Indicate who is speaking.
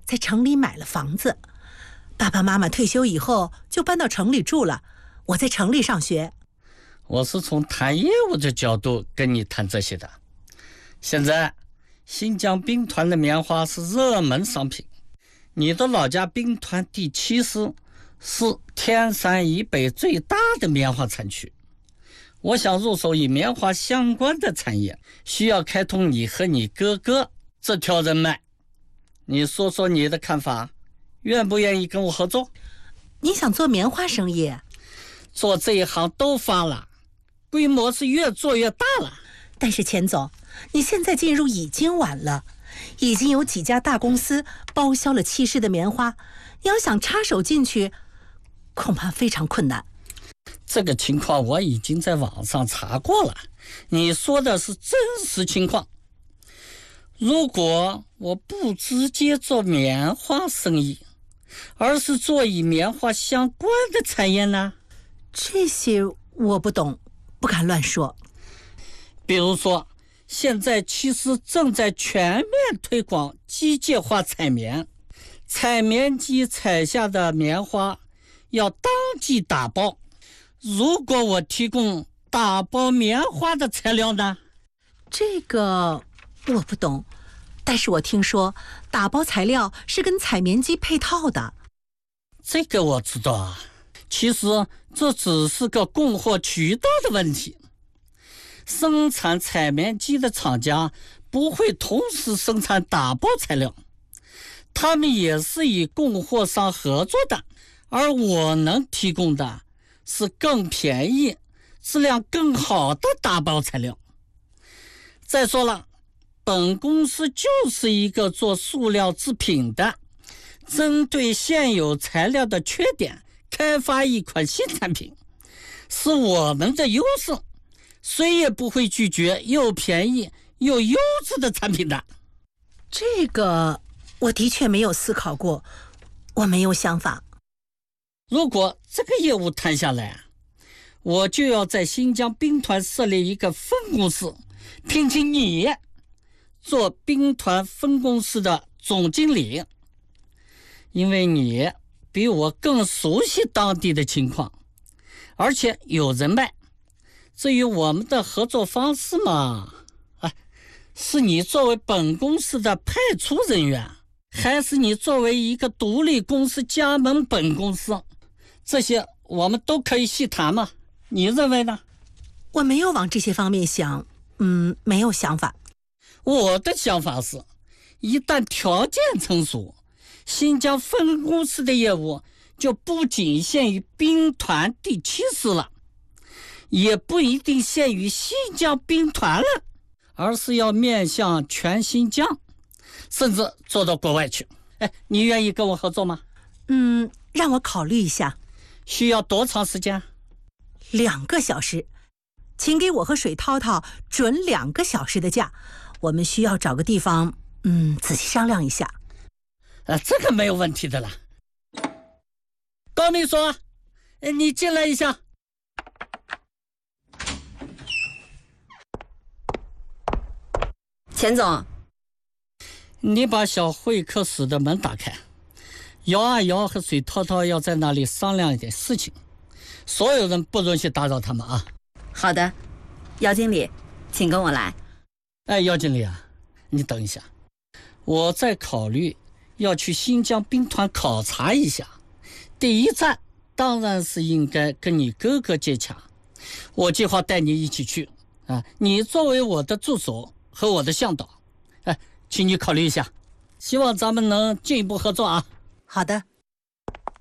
Speaker 1: 在城里买了房子，爸爸妈妈退休以后就搬到城里住了，我在城里上学。
Speaker 2: 我是从谈业务的角度跟你谈这些的。现在新疆兵团的棉花是热门商品，你的老家兵团第7师是天山以北最大的棉花产区。我想入手与棉花相关的产业，需要开通你和你哥哥这条人脉。你说说你的看法，愿不愿意跟我合作？
Speaker 1: 你想做棉花生意？
Speaker 2: 做这一行都发了，规模是越做越大了。
Speaker 1: 但是钱总，你现在进入已经晚了，已经有几家大公司包销了7师的棉花，你要想插手进去，恐怕非常困难。
Speaker 2: 这个情况我已经在网上查过了，你说的是真实情况。如果我不直接做棉花生意，而是做与棉花相关的产业呢？
Speaker 1: 这些我不懂，不敢乱说。
Speaker 2: 比如说，现在其实正在全面推广机械化采棉，采棉机采下的棉花要当即打包。如果我提供打包棉花的材料呢？
Speaker 1: 这个我不懂，但是我听说打包材料是跟采棉机配套的。
Speaker 2: 这个我知道啊，其实这只是个供货渠道的问题。生产采棉机的厂家不会同时生产打包材料，他们也是与供货商合作的，而我能提供的是更便宜、质量更好的打包材料。再说了，本公司就是一个做塑料制品的，针对现有材料的缺点开发一款新产品，是我们的优势，谁也不会拒绝又便宜又优质的产品的。
Speaker 1: 这个我的确没有思考过，我没有想法。
Speaker 2: 如果这个业务谈下来，我就要在新疆兵团设立一个分公司，聘请你做兵团分公司的总经理，因为你比我更熟悉当地的情况，而且有人脉。至于我们的合作方式嘛，是你作为本公司的派出人员，还是你作为一个独立公司加盟本公司，这些我们都可以细谈嘛，你认为呢？
Speaker 1: 我没有往这些方面想，没有想法。
Speaker 2: 我的想法是，一旦条件成熟，新疆分公司的业务就不仅限于兵团第7师了，也不一定限于新疆兵团了，而是要面向全新疆，甚至做到国外去。你愿意跟我合作吗？
Speaker 1: 让我考虑一下。
Speaker 2: 需要多长时间
Speaker 1: ？2个小时，请给我和水涛涛准2个小时的假。我们需要找个地方，仔细商量一下。
Speaker 2: 这个没有问题的了。高秘书，你进来一下。
Speaker 3: 钱总，
Speaker 2: 你把小会客室的门打开，姚阿瑶和水涛涛要在那里商量一点事情，所有人不允许打扰他们啊。
Speaker 3: 好的，姚经理，请跟我来。
Speaker 2: 姚经理啊，你等一下，我在考虑要去新疆兵团考察一下，第一站当然是应该跟你哥哥接洽，我计划带你一起去你作为我的助手和我的向导，请你考虑一下，希望咱们能进一步合作啊。
Speaker 1: 好的。